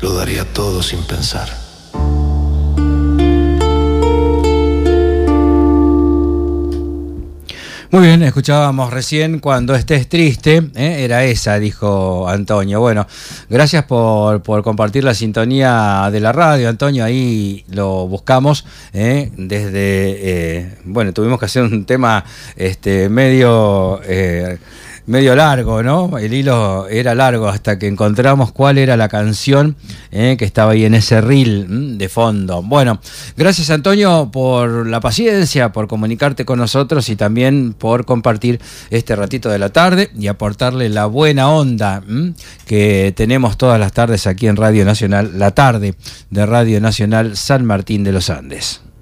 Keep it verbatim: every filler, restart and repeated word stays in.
lo daría todo sin pensar. Muy bien, escuchábamos recién Cuando estés triste, ¿eh? Era esa, dijo Antonio. Bueno, gracias por, por compartir la sintonía de la radio, Antonio, ahí lo buscamos, ¿eh? Desde, eh, bueno, tuvimos que hacer un tema este, medio... Eh, medio largo, ¿no? El hilo era largo hasta que encontramos cuál era la canción eh, que estaba ahí en ese reel mm, de fondo. Bueno, gracias Antonio por la paciencia, por comunicarte con nosotros y también por compartir este ratito de la tarde y aportarle la buena onda mm, que tenemos todas las tardes aquí en Radio Nacional, la tarde de Radio Nacional San Martín de los Andes.